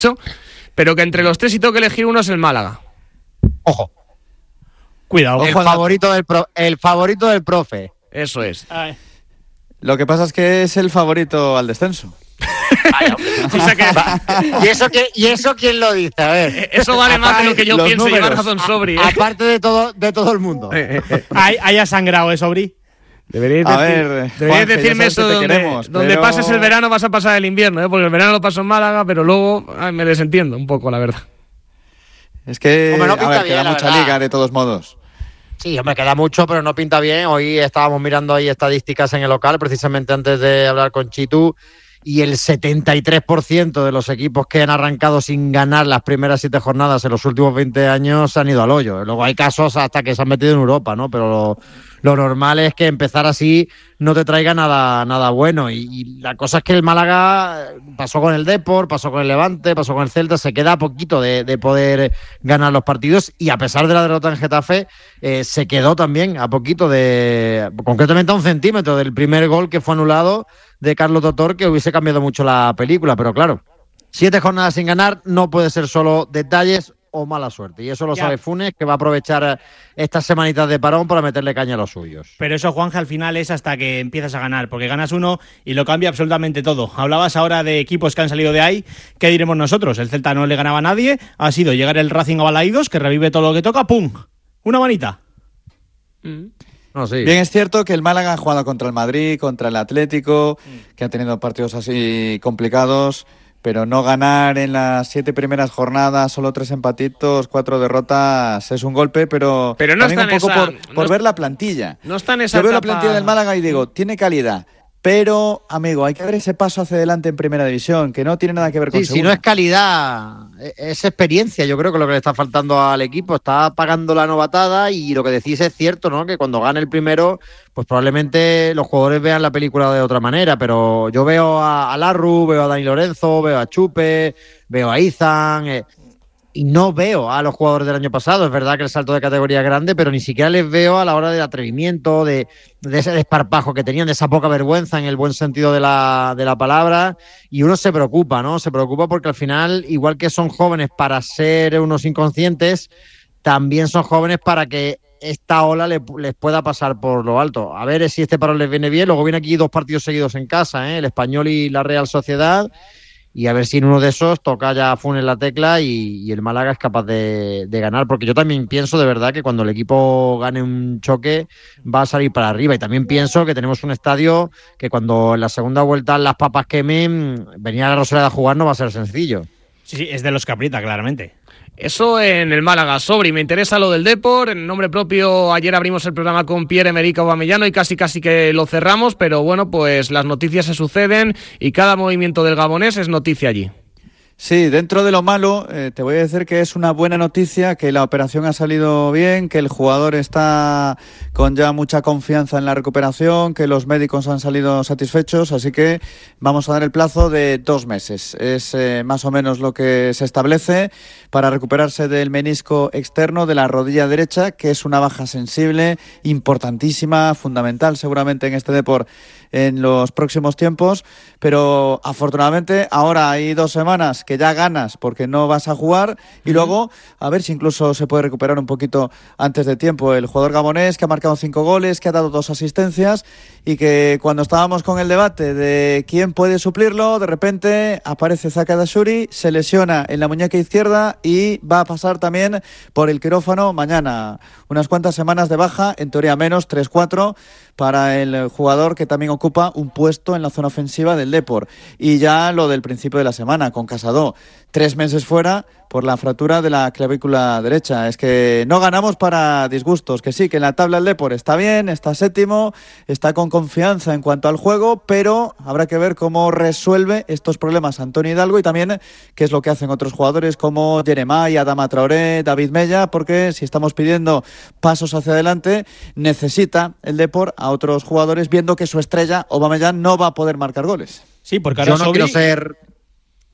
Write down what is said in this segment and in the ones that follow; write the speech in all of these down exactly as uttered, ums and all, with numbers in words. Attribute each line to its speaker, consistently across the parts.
Speaker 1: pero que entre los tres, si tengo que elegir uno, es el Málaga.
Speaker 2: Ojo.
Speaker 3: Cuidado.
Speaker 2: El favorito del, pro, el favorito del profe.
Speaker 1: Eso es.
Speaker 3: Ay.
Speaker 4: Lo que pasa es que es el favorito al descenso.
Speaker 2: Vaya, o sea que, ¿Y, eso que, ¿Y eso quién lo dice? A ver.
Speaker 1: Eso vale más de lo que yo
Speaker 4: Los
Speaker 1: pienso,
Speaker 4: números.
Speaker 1: llevar razón Sobri. ¿eh?
Speaker 2: Aparte de todo, de todo el mundo.
Speaker 3: Ahí haya sangrado, ¿eh, Sobri?
Speaker 1: Deberíais,
Speaker 4: A
Speaker 1: decir,
Speaker 4: ver,
Speaker 1: deberíais
Speaker 4: Juanje, ya
Speaker 1: decirme
Speaker 4: sabes
Speaker 1: eso
Speaker 4: que te
Speaker 1: donde,
Speaker 4: queremos,
Speaker 1: donde
Speaker 4: pero-
Speaker 1: pases el verano vas a pasar el invierno, ¿eh? Porque el verano lo paso en Málaga, pero luego ay, me desentiendo un poco, la verdad.
Speaker 4: Es que,
Speaker 2: Hombre, no
Speaker 4: a
Speaker 2: pinta
Speaker 4: ver,
Speaker 2: bien,
Speaker 4: queda
Speaker 2: la
Speaker 4: mucha
Speaker 2: verdad.
Speaker 4: liga de todos modos.
Speaker 2: Sí, me queda mucho, pero no pinta bien. Hoy estábamos mirando ahí estadísticas en el local, precisamente antes de hablar con Chitu, y el setenta y tres por ciento de los equipos que han arrancado sin ganar las primeras siete jornadas en los últimos veinte años han ido al hoyo. Luego hay casos hasta que se han metido en Europa, ¿no? Pero lo, lo normal es que empezar así no te traiga nada, nada bueno. Y, y la cosa es que el Málaga pasó con el Depor, pasó con el Levante, pasó con el Celta, se queda a poquito de, de poder ganar los partidos, y a pesar de la derrota en Getafe, eh, se quedó también a poquito de, concretamente a un centímetro del primer gol que fue anulado de Carlos Totor, que hubiese cambiado mucho la película. Pero claro, siete jornadas sin ganar no puede ser solo detalles o mala suerte, y eso lo
Speaker 3: Ya.
Speaker 2: sabe Funes, que va a aprovechar estas semanitas de parón para meterle caña a los suyos.
Speaker 3: Pero eso, Juanje, al final es hasta que empiezas a ganar, porque ganas uno y lo cambia absolutamente todo. Hablabas ahora de equipos que han salido de ahí. ¿Qué diremos nosotros? El Celta no le ganaba a nadie, ha sido llegar el Racing a Balaídos, que revive todo lo que toca, ¡pum! Una manita.
Speaker 2: No, sí.
Speaker 4: Bien, es cierto que el Málaga ha jugado contra el Madrid, contra el Atlético, que ha tenido partidos así complicados, pero no ganar en las siete primeras jornadas, solo tres empatitos, cuatro derrotas, es un golpe, pero,
Speaker 1: Pero no
Speaker 4: también
Speaker 1: está
Speaker 4: un
Speaker 1: en
Speaker 4: poco
Speaker 1: esa-
Speaker 4: por,
Speaker 1: no
Speaker 4: por
Speaker 1: es-
Speaker 4: ver la plantilla.
Speaker 1: No está en esa
Speaker 4: Yo veo la
Speaker 1: etapa-
Speaker 4: plantilla del Málaga y digo, tiene calidad, pero, amigo, hay que dar ese paso hacia adelante en Primera División, que no tiene nada que ver con
Speaker 2: Sí, si
Speaker 4: segunda.
Speaker 2: no es calidad, es experiencia. Yo creo que lo que le está faltando al equipo, está pagando la novatada, y lo que decís es cierto, ¿no? Que cuando gane el primero, pues probablemente los jugadores vean la película de otra manera. Pero yo veo a, a Larru, veo a Dani Lorenzo, veo a Chupe, veo a Izan, eh, y no veo a los jugadores del año pasado. Es verdad que el salto de categoría es grande, pero ni siquiera les veo a la hora del atrevimiento, de, de ese desparpajo que tenían, de esa poca vergüenza en el buen sentido de la, de la palabra. Y uno se preocupa, ¿no? Se preocupa porque al final, igual que son jóvenes para ser unos inconscientes, también son jóvenes para que esta ola le- les pueda pasar por lo alto. A ver si este parón les viene bien. Luego viene aquí dos partidos seguidos en casa, ¿eh? El Español y la Real Sociedad. Y a ver si en uno de esos toca ya Funes la tecla y, y el Málaga es capaz de, de ganar, porque yo también pienso de verdad que cuando el equipo gane un choque va a salir para arriba. Y también pienso que tenemos un estadio que cuando en la segunda vuelta las papas quemen, venir a la Rosaleda a jugar no va a ser sencillo.
Speaker 3: Sí, sí, es de los que aprieta, claramente.
Speaker 1: Eso en el Málaga. Sobri, me interesa lo del Depor. En nombre propio, ayer abrimos el programa con Pierre-Emerick Aubameyano y casi casi que lo cerramos, pero bueno, pues las noticias se suceden y cada movimiento del gabonés es noticia allí.
Speaker 4: Sí, dentro de lo malo, eh, te voy a decir que es una buena noticia, que la operación ha salido bien, que el jugador está con ya mucha confianza en la recuperación, que los médicos han salido satisfechos, así que vamos a dar el plazo de dos meses. Es eh, más o menos lo que se establece para recuperarse del menisco externo de la rodilla derecha, que es una baja sensible, importantísima, fundamental seguramente en este deporte en los próximos tiempos, pero afortunadamente ahora hay dos semanas que ya ganas porque no vas a jugar y luego a ver si incluso se puede recuperar un poquito antes de tiempo. El jugador gabonés que ha marcado cinco goles, que ha dado dos asistencias y que cuando estábamos con el debate de quién puede suplirlo, de repente aparece Zaka Dashuri, se lesiona en la muñeca izquierda y va a pasar también por el quirófano mañana. Unas cuantas semanas de baja, en teoría menos, tres cuatro, para el jugador que también ocupa un puesto en la zona ofensiva del Depor. Y ya lo del principio de la semana, con Casado, tres meses fuera por la fractura de la clavícula derecha. Es que no ganamos para disgustos, que sí, que en la tabla el Depor está bien, está séptimo, está con confianza en cuanto al juego, pero habrá que ver cómo resuelve estos problemas Antonio Hidalgo y también qué es lo que hacen otros jugadores como Jeremai, Adama Traoré, David Mella, porque si estamos pidiendo pasos hacia adelante, necesita el Depor a otros jugadores, viendo que su estrella, Aubameyang, no va a poder marcar goles.
Speaker 3: Sí, porque ahora
Speaker 2: Yo no
Speaker 3: Sobri...
Speaker 2: quiero ser...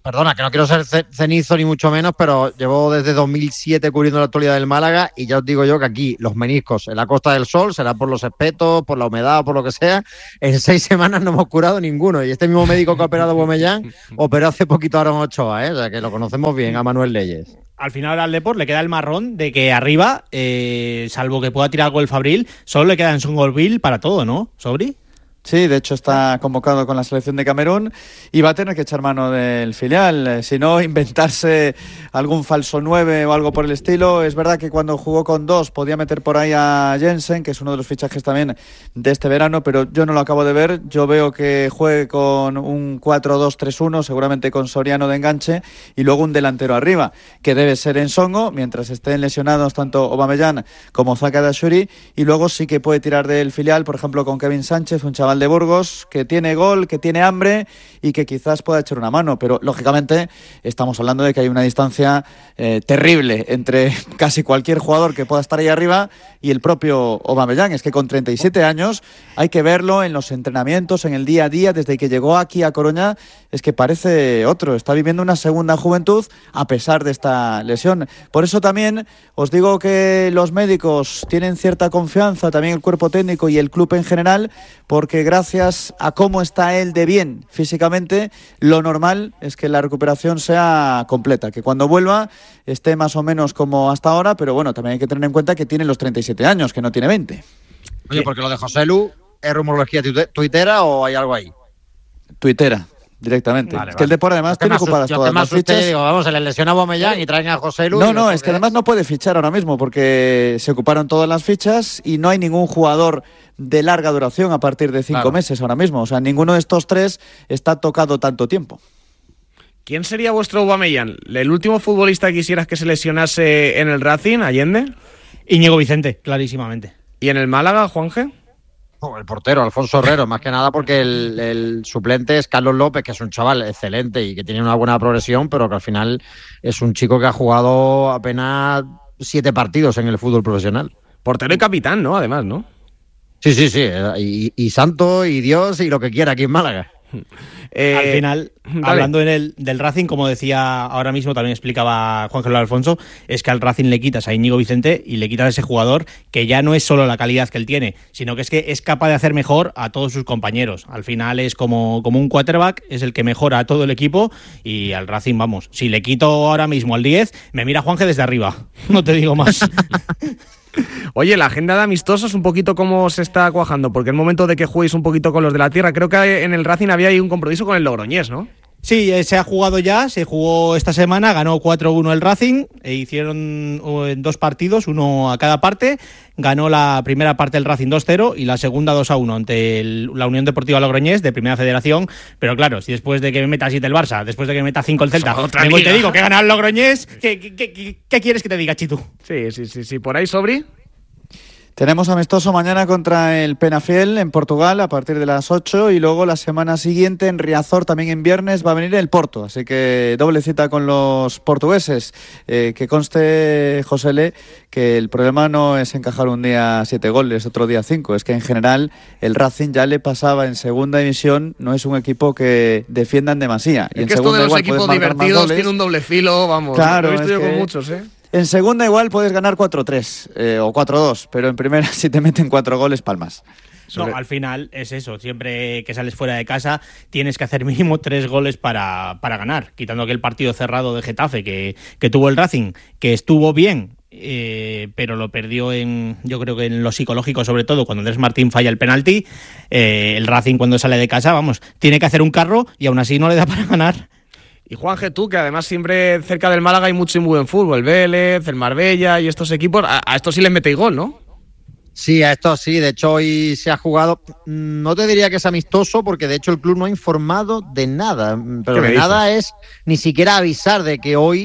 Speaker 2: Perdona, que no quiero ser cenizo ni mucho menos, pero llevo desde dos mil siete cubriendo la actualidad del Málaga y ya os digo yo que aquí los meniscos en la Costa del Sol, será por los espetos, por la humedad o por lo que sea, en seis semanas no hemos curado ninguno. Y este mismo médico que ha operado a Aubameyang operó hace poquito a Aaron Ochoa, ¿eh? O sea que lo conocemos bien, a Manuel Leyes.
Speaker 3: Al final al Depor le queda el marrón de que arriba, eh, salvo que pueda tirar algo el Fabril, solo le queda en Songolville para todo, ¿no, Sobri?
Speaker 4: Sí, de hecho está convocado con la selección de Camerún y va a tener que echar mano del filial, eh, si no inventarse algún falso nueve o algo por el estilo. Es verdad que cuando jugó con dos podía meter por ahí a Jensen, que es uno de los fichajes también de este verano, pero yo no lo acabo de ver. Yo veo que juegue con un cuatro dos tres uno, seguramente con Soriano de enganche y luego un delantero arriba, que debe ser Ensongo, mientras estén lesionados tanto Aubameyang como Zaka Dashuri, y luego sí que puede tirar del filial, por ejemplo con Kevin Sánchez, un chaval de Burgos, que tiene gol, que tiene hambre y que quizás pueda echar una mano, pero lógicamente estamos hablando de que hay una distancia eh, terrible entre casi cualquier jugador que pueda estar ahí arriba y el propio Aubameyang. Es que con treinta y siete años hay que verlo en los entrenamientos, en el día a día, desde que llegó aquí a Coruña, es que parece otro, está viviendo una segunda juventud a pesar de esta lesión. Por eso también os digo que los médicos tienen cierta confianza, también el cuerpo técnico y el club en general, porque gracias a cómo está él de bien físicamente, lo normal es que la recuperación sea completa, que cuando vuelva esté más o menos como hasta ahora, pero bueno, también hay que tener en cuenta que tiene los treinta y siete años, que no tiene veinte.
Speaker 2: Oye, porque lo de Joselu, ¿es rumorología tuitera o hay algo ahí?
Speaker 4: Tuitera. Directamente. Vale, es que vale. El Depor además tiene ocupadas todas las fichas.
Speaker 2: Digo, vamos, se le lesiona a Aubameyang y traen a Joselu.
Speaker 4: No, no, es que además no puede fichar ahora mismo porque se ocuparon todas las fichas y no hay ningún jugador de larga duración a partir de cinco claro. meses ahora mismo. O sea, ninguno de estos tres está tocado tanto tiempo.
Speaker 1: ¿Quién sería vuestro Aubameyang? ¿El último futbolista que quisieras que se lesionase en el Racing, Allende?
Speaker 3: Íñigo Vicente, clarísimamente.
Speaker 1: ¿Y en el Málaga, Juanje?
Speaker 2: Oh, el portero, Alfonso Herrero, más que nada porque el, el suplente es Carlos López, que es un chaval excelente y que tiene una buena progresión, pero que al final es un chico que ha jugado apenas siete partidos en el fútbol profesional.
Speaker 1: Portero y capitán, ¿no? Además, ¿no?
Speaker 2: Sí, sí, sí. Y, y santo y Dios y lo que quiera aquí en Málaga.
Speaker 3: Eh, Al final, dale. hablando en el, del Racing, como decía ahora mismo, también explicaba Juan Carlos Alfonso, es que al Racing le quitas a Íñigo Vicente y le quitas a ese jugador que ya no es solo la calidad que él tiene, sino que es que es capaz de hacer mejor a todos sus compañeros. Al final es como, como un quarterback, es el que mejora a todo el equipo y al Racing, vamos, si le quito ahora mismo al diez, me mira Juanje desde arriba, no te digo más.
Speaker 1: Oye, la agenda de amistosos un poquito cómo se está cuajando, porque es momento de que juguéis un poquito con los de la tierra. Creo que en el Racing había ahí un compromiso con el Logroñés, ¿no?
Speaker 3: Sí, se ha jugado ya, se jugó esta semana, ganó cuatro uno el Racing, e hicieron dos partidos, uno a cada parte, ganó la primera parte el Racing dos cero y la segunda dos a uno ante el, la Unión Deportiva Logroñés de Primera Federación, pero claro, si después de que me meta siete el Barça, después de que me meta cinco el Celta, vengo y te digo que gana el Logroñés, ¿qué, qué, qué, qué quieres que te diga, Chitu?
Speaker 1: Sí, sí, sí, sí, por ahí, Sobri.
Speaker 4: Tenemos amistoso mañana contra el Penafiel en Portugal a partir de las ocho y luego la semana siguiente en Riazor, también en viernes, va a venir el Porto. Así que doble cita con los portugueses. Eh, que conste, José Le, que el problema no es encajar un día siete goles, otro día cinco. Es que en general el Racing ya le pasaba en segunda división, no es un equipo que defiendan demasía.
Speaker 1: Y es en que esto de los equipos divertidos tiene un doble filo, vamos.
Speaker 4: Claro,
Speaker 1: lo he visto yo
Speaker 4: que...
Speaker 1: con muchos, ¿eh?
Speaker 4: En segunda igual puedes ganar cuatro tres eh, o cuatro dos, pero en primera si te meten cuatro goles, palmas.
Speaker 3: No, al final es eso, siempre que sales fuera de casa tienes que hacer mínimo tres goles para, para ganar, quitando aquel partido cerrado de Getafe que, que tuvo el Racing, que estuvo bien, eh, pero lo perdió en, yo creo que en lo psicológico sobre todo, cuando Andrés Martín falla el penalti, eh, el Racing cuando sale de casa, vamos, tiene que hacer un carro y aún así no le da para ganar.
Speaker 1: Y Juanje, tú, que además siempre cerca del Málaga hay mucho y muy buen fútbol, el Vélez, el Marbella y estos equipos, a, a estos sí les metéis gol, ¿no?
Speaker 2: Sí, a esto sí, de hecho hoy se ha jugado, no te diría que es amistoso porque de hecho el club no ha informado de nada, pero de nada es ni siquiera avisar de que hoy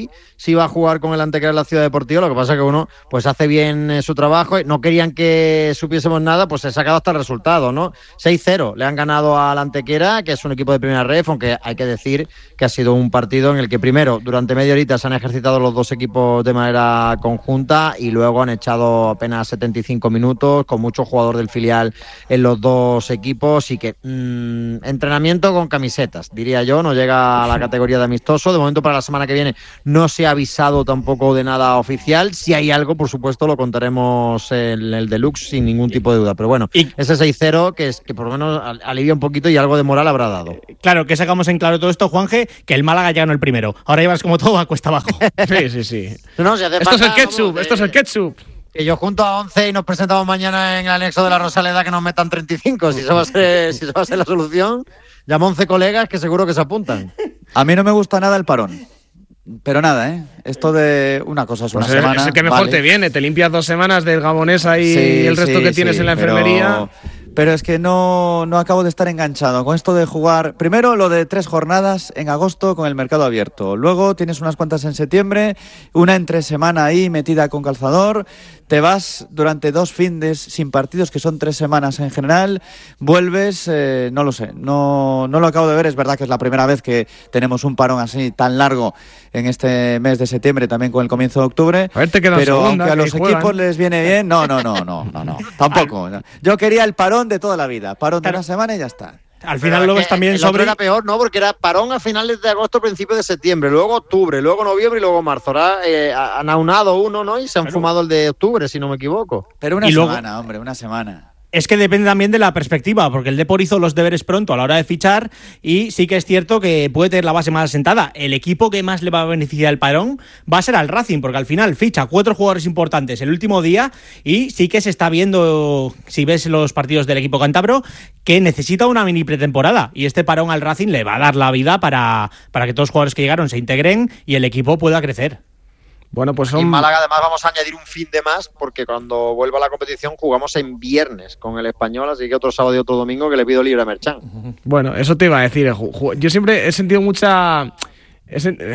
Speaker 2: si iba a jugar con el Antequera en la Ciudad Deportiva. Lo que pasa es que uno pues hace bien eh, su trabajo. No querían que supiésemos nada, pues se ha sacado hasta el resultado, ¿no? seis cero le han ganado al Antequera, que es un equipo de primera ref, aunque hay que decir que ha sido un partido en el que primero, durante media horita se han ejercitado los dos equipos de manera conjunta y luego han echado apenas setenta y cinco minutos, con mucho jugador del filial en los dos equipos y que mmm, entrenamiento con camisetas, diría yo, no llega a la categoría de amistoso. De momento para la semana que viene no se ha avisado tampoco de nada oficial. Si hay algo, por supuesto, lo contaremos en el Deluxe sin ningún tipo de duda. Pero bueno, y ese seis cero que, es, que por lo menos alivia un poquito y algo de moral habrá dado.
Speaker 3: Claro, que sacamos en claro todo esto, Juanje, que el Málaga ya ganó el primero. Ahora llevas como todo a cuesta abajo.
Speaker 1: Sí, sí, sí.
Speaker 2: No, si
Speaker 1: esto
Speaker 2: falta,
Speaker 1: es el ketchup,
Speaker 2: vamos,
Speaker 1: esto
Speaker 2: eh,
Speaker 1: es el ketchup.
Speaker 2: Que yo junto a once y nos presentamos mañana en el anexo de la Rosaleda que nos metan treinta y cinco. Si eso va a ser, si eso va a ser la solución, llamo a once colegas que seguro que se apuntan.
Speaker 4: A mí no me gusta nada el parón. Pero nada, ¿eh? Esto de una cosa es una
Speaker 1: pues
Speaker 4: semana.
Speaker 1: Es el que mejor
Speaker 4: vale.
Speaker 1: te viene. Te limpias dos semanas del gabonesa y
Speaker 4: sí,
Speaker 1: el resto
Speaker 4: sí,
Speaker 1: que tienes
Speaker 4: sí,
Speaker 1: en la enfermería.
Speaker 4: Pero, pero es que no, no acabo de estar enganchado con esto de jugar. Primero lo de tres jornadas en agosto con el mercado abierto. Luego tienes unas cuantas en septiembre, una entre semana ahí metida con calzador. Te vas durante dos findes sin partidos, que son tres semanas en general. Vuelves, eh, no lo sé, no, no lo acabo de ver. Es verdad que es la primera vez que tenemos un parón así tan largo en este mes de septiembre, también con el comienzo de octubre.
Speaker 1: A ver, te quedan
Speaker 4: pero
Speaker 1: segunda,
Speaker 4: aunque a los
Speaker 1: juegan.
Speaker 4: equipos les viene bien, no, no, no, no, no, no, tampoco. Yo quería el parón de toda la vida, parón de
Speaker 3: Claro.
Speaker 4: una semana y ya está.
Speaker 3: Al final lo ves también
Speaker 2: el
Speaker 3: sobre...
Speaker 2: otro era peor, ¿no? Porque era parón a finales de agosto, principios de septiembre, luego octubre, luego noviembre y luego marzo. Ahora eh, han aunado uno, ¿no? Y se han
Speaker 3: Claro.
Speaker 2: fumado el de octubre, si no me equivoco.
Speaker 4: Pero una
Speaker 3: Y luego-
Speaker 4: semana, hombre, una semana.
Speaker 3: Es que depende también de la perspectiva, porque el Depor hizo los deberes pronto a la hora de fichar y sí que es cierto que puede tener la base más asentada. El equipo que más le va a beneficiar el parón va a ser al Racing, porque al final ficha cuatro jugadores importantes el último día y sí que se está viendo, si ves los partidos del equipo cántabro, que necesita una mini pretemporada y este parón al Racing le va a dar la vida para, para que todos los jugadores que llegaron se integren y el equipo pueda crecer.
Speaker 1: Bueno, pues
Speaker 2: Y en
Speaker 1: son...
Speaker 2: Málaga además vamos a añadir un fin de más porque cuando vuelva la competición jugamos en viernes con el Español, así que otro sábado y otro domingo que le pido libre a Merchan.
Speaker 1: Bueno, eso te iba a decir. ju- ju- Yo siempre he sentido mucha... Es, en-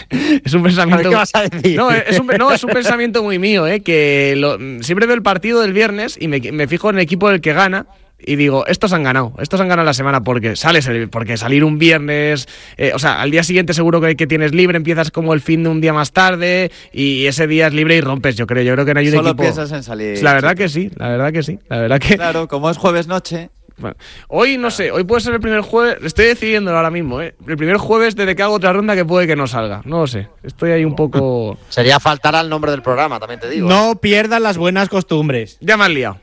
Speaker 1: es un pensamiento...
Speaker 2: ¿Qué vas a decir?
Speaker 1: No, es un, no, es un pensamiento muy mío, ¿eh? Que lo- siempre veo el partido del viernes y me, me fijo en el equipo del que gana y digo, estos han ganado, estos han ganado la semana porque sales el- porque salir un viernes, eh, o sea, al día siguiente seguro que, que tienes libre, empiezas como el fin de un día más tarde y ese día es libre y rompes, yo creo. Yo creo que no hay un
Speaker 4: Solo
Speaker 1: equipo...
Speaker 4: piensas en salir.
Speaker 1: La verdad que sí, la verdad que sí, la verdad que...
Speaker 4: Claro, como es jueves noche.
Speaker 1: Bueno, hoy no sé, hoy puede ser el primer jueves, estoy decidiendo ahora mismo, ¿eh? El primer jueves desde que hago otra ronda que puede que no salga, no lo sé, estoy ahí un poco...
Speaker 2: Sería faltar al nombre del programa, también te digo.
Speaker 3: No pierdan las buenas costumbres.
Speaker 1: Ya me has liado.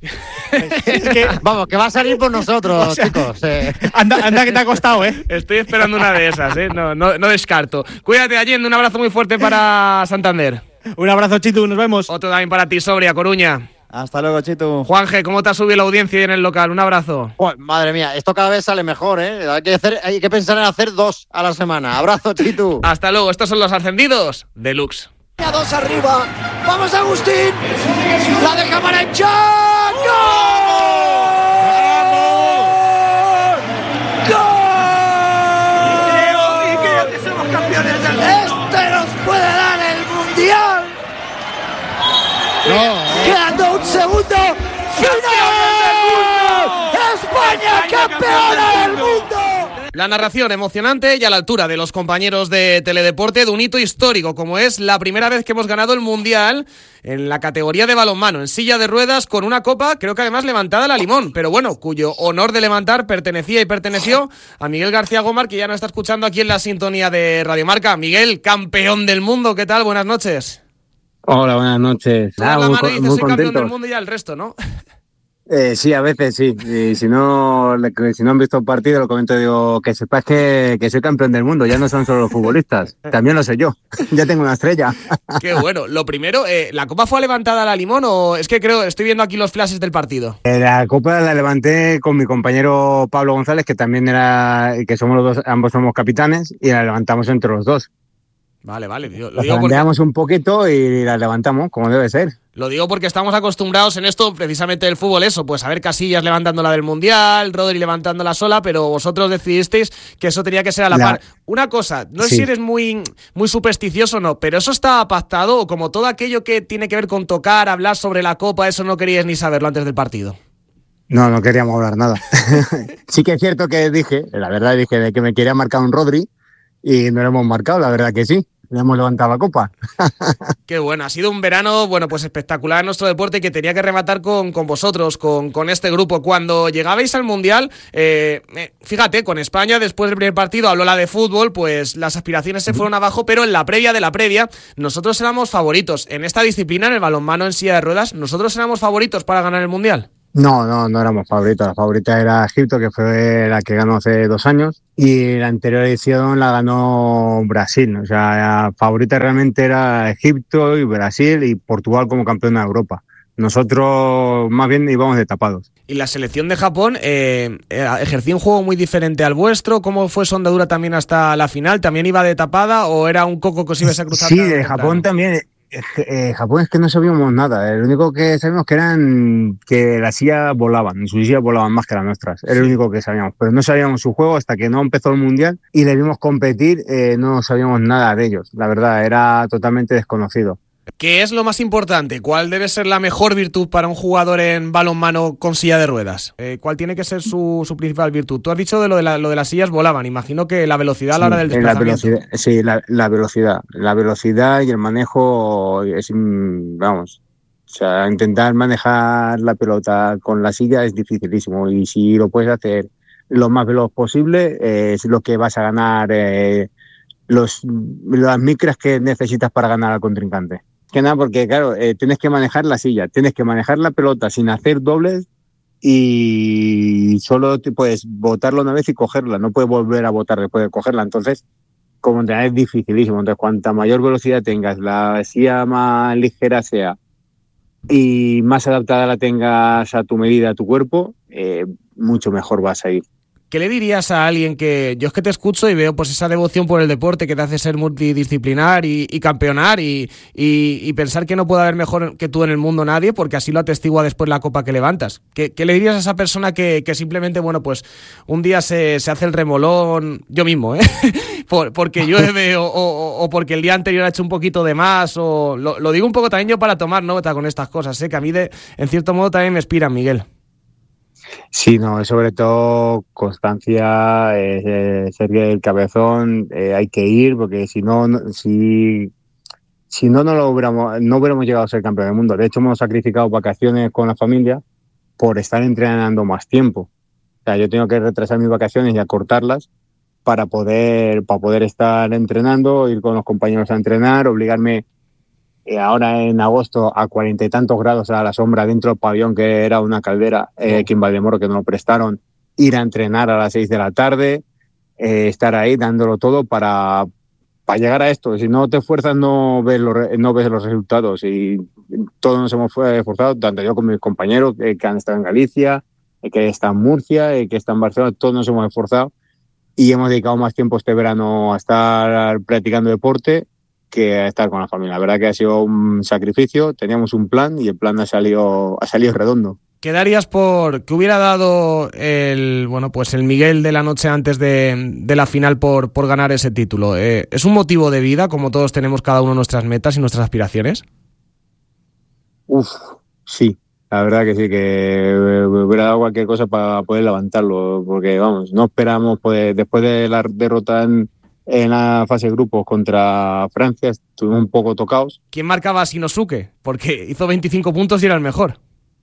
Speaker 3: Es que
Speaker 2: Vamos, que va a salir por nosotros,
Speaker 3: O sea,
Speaker 2: chicos. eh.
Speaker 3: anda, anda que te ha costado, ¿eh?
Speaker 1: Estoy esperando una de esas, ¿eh? No, no, no descarto. Cuídate, Allende, un abrazo muy fuerte para Santander.
Speaker 3: Un abrazo, Chitu, nos vemos.
Speaker 1: Otro también para ti, Sobria, Coruña.
Speaker 4: Hasta luego, Chitu.
Speaker 1: Juanje, ¿cómo te ha subido la audiencia ahí en el local? Un abrazo.
Speaker 2: Joder, madre mía, esto cada vez sale mejor, ¿eh? Hay que, hacer, hay que pensar en hacer dos a la semana. Abrazo, Chitu.
Speaker 1: Hasta luego, estos son los ascendidos Deluxe.
Speaker 5: A dos arriba. Vamos, Agustín. La deja Maranchán. ¡Gol! ¡Gol! Y creo que somos campeones del mundo. Este nos puede dar el mundial. No. Quedando un segundo. ¡Final! ¡España campeona del mundo!
Speaker 1: La narración emocionante y a la altura de los compañeros de Teledeporte de un hito histórico, como es la primera vez que hemos ganado el Mundial en la categoría de balonmano, en silla de ruedas, con una copa, creo que además levantada a la limón, pero bueno, cuyo honor de levantar pertenecía y perteneció a Miguel García Gómez, que ya nos está escuchando aquí en la sintonía de Radio Marca. Miguel, campeón del mundo, ¿qué tal? Buenas noches.
Speaker 6: Hola, buenas noches.
Speaker 1: Tú das
Speaker 6: Ah,
Speaker 1: la
Speaker 6: muy,
Speaker 1: mano
Speaker 6: co-
Speaker 1: y dices,
Speaker 6: muy
Speaker 1: soy campeón del
Speaker 6: contentos.
Speaker 1: mundo y ya el resto, ¿no?
Speaker 6: Eh, sí, a veces sí. Y si no, le- que si no han visto un partido, lo comento, digo, que sepas que, que soy campeón del mundo. Ya no son solo los futbolistas, también lo soy yo. Ya tengo una estrella.
Speaker 1: Qué bueno. Lo primero, eh, ¿la copa fue levantada a la limón o es que creo, estoy viendo aquí los flashes del partido?
Speaker 6: Eh, La copa la levanté con mi compañero Pablo González, que también era, que somos los dos, ambos somos capitanes, y la levantamos entre los dos.
Speaker 1: Vale, vale. Lo
Speaker 6: Las
Speaker 1: digo porque...
Speaker 6: un poquito y las levantamos, como debe ser.
Speaker 1: Lo digo porque estamos acostumbrados en esto, precisamente del fútbol, eso, pues a ver Casillas levantándola del Mundial, Rodri levantándola sola, pero vosotros decidisteis que eso tenía que ser a la, la... par. Una cosa, no sé sí. si eres muy, muy supersticioso o no, pero ¿eso estaba pactado o como todo aquello que tiene que ver con tocar, hablar sobre la Copa, eso no queríais ni saberlo antes del partido?
Speaker 6: No, no queríamos hablar nada. Sí que es cierto que dije, la verdad dije de que me quería marcar un Rodri y no lo hemos marcado, la verdad que sí. Le hemos levantado la copa.
Speaker 1: Qué bueno, ha sido un verano, bueno, pues espectacular en nuestro deporte que tenía que rematar con, con vosotros, con, con este grupo. Cuando llegabais al Mundial, eh, fíjate, con España, después del primer partido, habló la de fútbol, pues las aspiraciones se fueron abajo, pero en la previa de la previa, nosotros éramos favoritos. En esta disciplina, en el balonmano en silla de ruedas, nosotros éramos favoritos para ganar el Mundial.
Speaker 6: No, no, no éramos favoritos. La favorita era Egipto, que fue la que ganó hace dos años, y la anterior edición la ganó Brasil. O sea, la favorita realmente era Egipto y Brasil y Portugal como campeona de Europa. Nosotros más bien íbamos de tapados.
Speaker 1: Y la selección de Japón eh, ejerció un juego muy diferente al vuestro. ¿Cómo fue su andadura también hasta la final? ¿También iba de tapada o era un coco que os ibas a cruzar?
Speaker 6: Sí, de Japón también. Eh, Japón es que no sabíamos nada. Lo único que sabíamos que eran que las sillas volaban, sus sillas volaban más que las nuestras. Era sí. lo único que sabíamos. Pero no sabíamos su juego hasta que no empezó el Mundial y le vimos competir. Eh, no sabíamos nada de ellos. La verdad, era totalmente desconocido.
Speaker 1: ¿Qué es lo más importante? ¿Cuál debe ser la mejor virtud para un jugador en balonmano con silla de ruedas? Eh, ¿Cuál tiene que ser su, su principal virtud? Tú has dicho de lo de, la, lo de las sillas volaban. Imagino que la velocidad a la hora del desplazamiento.
Speaker 6: La velocidad, sí, la, la velocidad. La velocidad y el manejo es, vamos, o sea, intentar manejar la pelota con la silla es dificilísimo. Y si lo puedes hacer lo más veloz posible, eh, es lo que vas a ganar, eh, los, las micras que necesitas para ganar al contrincante. Que nada, porque claro, eh, tienes que manejar la silla, tienes que manejar la pelota sin hacer dobles y solo te puedes botarla una vez y cogerla, no puedes volver a botar después de cogerla. Entonces, como entrenar es dificilísimo. Entonces, cuanta mayor velocidad tengas, la silla más ligera sea y más adaptada la tengas a tu medida, a tu cuerpo, eh, mucho mejor vas a ir.
Speaker 1: ¿Qué le dirías a alguien que yo es que te escucho y veo pues esa devoción por el deporte que te hace ser multidisciplinar y, y campeonar y, y, y pensar que no puede haber mejor que tú en el mundo nadie porque así lo atestigua después la copa que levantas? ¿Qué, qué le dirías a esa persona que, que simplemente, bueno, pues un día se, se hace el remolón, yo mismo, ¿eh? por, porque llueve o, o, o porque el día anterior ha hecho un poquito de más o lo, lo digo un poco también yo para tomar nota con estas cosas, ¿eh? Que a mí de, en cierto modo también me inspiran, Miguel.
Speaker 6: Sí, no, sobre todo constancia, eh, ser el cabezón, eh, hay que ir porque si no, no si, si no, no lo hubiéramos, no hubiéramos llegado a ser campeón del mundo. De hecho, hemos sacrificado vacaciones con la familia por estar entrenando más tiempo. O sea, yo tengo que retrasar mis vacaciones y acortarlas para poder, para poder estar entrenando, ir con los compañeros a entrenar, obligarme Eh, ahora en agosto a cuarenta y tantos grados a la sombra dentro del pabellón que era una caldera eh, aquí en Valdemoro que nos lo prestaron, ir a entrenar a las seis de la tarde, eh, estar ahí dándolo todo para, para llegar a esto. Si no te esfuerzas no ves los, no ves los resultados y todos nos hemos esforzado, tanto yo como mis compañeros eh, que han estado en Galicia, eh, que están en Murcia, eh, que están en Barcelona, todos nos hemos esforzado y hemos dedicado más tiempo este verano a estar practicando deporte que a estar con la familia. La verdad que ha sido un sacrificio, teníamos un plan y el plan ha salido, ha salido redondo.
Speaker 1: ¿Qué darías por que hubiera dado el bueno pues el Miguel de la noche antes de, de la final por, por ganar ese título? Eh, ¿Es un motivo de vida, como todos tenemos cada uno nuestras metas y nuestras aspiraciones?
Speaker 6: Uf, sí, la verdad que sí, que hubiera dado cualquier cosa para poder levantarlo, porque vamos, no esperamos poder, después de la derrota en En la fase de grupos contra Francia estuvimos un poco tocados.
Speaker 1: ¿Quién marcaba a Shinosuke? Porque hizo veinticinco puntos y era el mejor.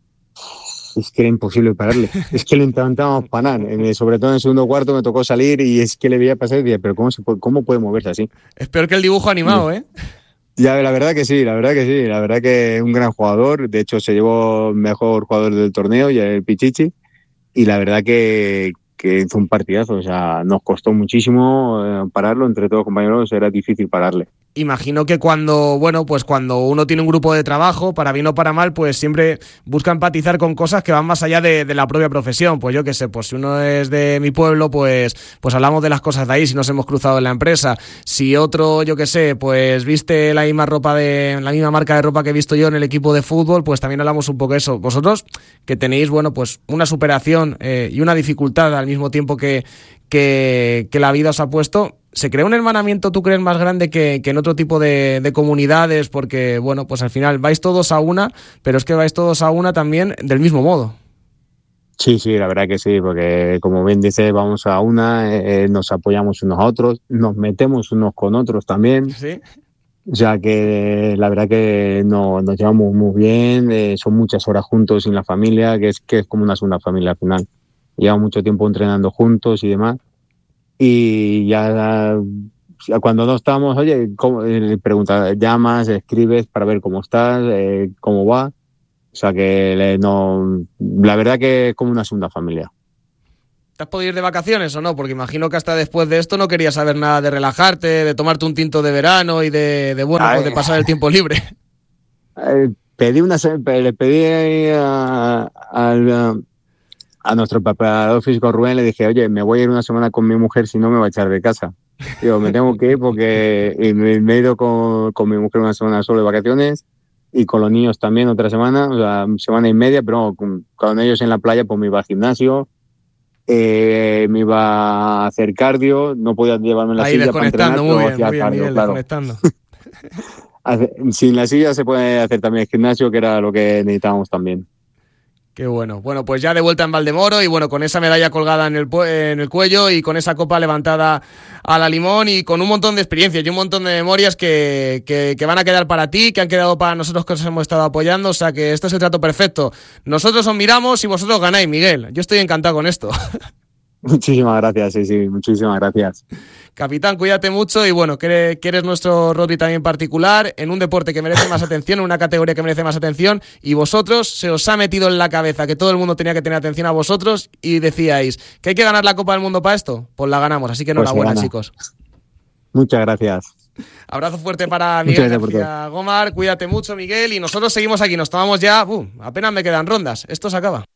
Speaker 6: Es que era imposible pararle. Es que lo intentábamos parar. Sobre todo en el segundo cuarto me tocó salir y es que le veía pasar y decía, pero ¿cómo, se puede, cómo puede moverse así?
Speaker 1: Es peor que el dibujo animado, ¿eh?
Speaker 6: Ya, la verdad que sí, la verdad que sí. La verdad que es un gran jugador. De hecho, se llevó mejor jugador del torneo, ya el Pichichi. Y la verdad que... que hizo un partidazo, o sea, nos costó muchísimo eh, pararlo, entre todos los compañeros era difícil pararle.
Speaker 1: imagino que cuando, bueno, pues cuando uno tiene un grupo de trabajo, para bien o para mal, pues siempre busca empatizar con cosas que van más allá de, de la propia profesión. Pues yo qué sé, pues si uno es de mi pueblo, pues, pues hablamos de las cosas de ahí, si nos hemos cruzado en la empresa. Si otro, yo qué sé, pues viste la misma ropa de, la misma marca de ropa que he visto yo en el equipo de fútbol, pues también hablamos un poco de eso. Vosotros, que tenéis, bueno, pues una superación eh, y una dificultad al mismo tiempo que, que, que la vida os ha puesto, ¿se crea un hermanamiento, tú crees, más grande que, que en otro tipo de, de comunidades? Porque, bueno, pues al final vais todos a una, pero es que vais todos a una también del mismo modo.
Speaker 6: Sí, sí, la verdad que sí, porque como bien dice, vamos a una, eh, nos apoyamos unos a otros, nos metemos unos con otros también.
Speaker 1: Sí.
Speaker 6: O sea que la verdad que no, nos llevamos muy bien, eh, son muchas horas juntos sin la familia, que es, que es como una segunda familia al final. Llevamos mucho tiempo entrenando juntos y demás. Y ya cuando no estamos, oye, ¿cómo? Eh, pregunta, llamas, escribes para ver cómo estás, eh, cómo va. O sea que le, no, la verdad que es como una segunda familia.
Speaker 1: ¿Te has podido ir de vacaciones o no? Porque imagino que hasta después de esto no querías saber nada de relajarte, de tomarte un tinto de verano y de, de bueno, pues de pasar el tiempo libre.
Speaker 6: Eh, pedí una, le pedí a, a, a nuestro preparador físico Rubén, le dije, oye, me voy a ir una semana con mi mujer, si no me va a echar de casa. Digo, me tengo que ir porque y me, me he ido con, con mi mujer una semana solo de vacaciones y con los niños también otra semana, o sea, semana y media, pero con, con ellos en la playa pues me iba al gimnasio, eh, me iba a hacer cardio, no podía llevarme la
Speaker 1: ahí
Speaker 6: silla para entrenar,
Speaker 1: muy bien,
Speaker 6: hacía
Speaker 1: muy bien,
Speaker 6: cardio,
Speaker 1: Miguel,
Speaker 6: claro.
Speaker 1: desconectando.
Speaker 6: Sin la silla se puede hacer también el gimnasio, que era lo que necesitábamos también.
Speaker 1: Qué bueno. Bueno, pues ya de vuelta en Valdemoro y bueno, con esa medalla colgada en el, en el cuello y con esa copa levantada a la limón y con un montón de experiencias y un montón de memorias que, que, que van a quedar para ti, que han quedado para nosotros que os hemos estado apoyando. O sea que esto es el trato perfecto. Nosotros os miramos y vosotros ganáis, Miguel. Yo estoy encantado con esto.
Speaker 6: Muchísimas gracias, sí, sí, muchísimas gracias.
Speaker 1: Capitán, cuídate mucho y bueno, que eres nuestro Rodri también particular, en un deporte que merece más atención, en una categoría que merece más atención, y vosotros se os ha metido en la cabeza que todo el mundo tenía que tener atención a vosotros y decíais que hay que ganar la Copa del Mundo para esto, pues la ganamos, así que enhorabuena, pues chicos.
Speaker 6: Muchas gracias.
Speaker 1: Abrazo fuerte para Miguel García Gómez, cuídate mucho, Miguel, y nosotros seguimos aquí, nos tomamos ya, uh, apenas me quedan rondas, esto se acaba.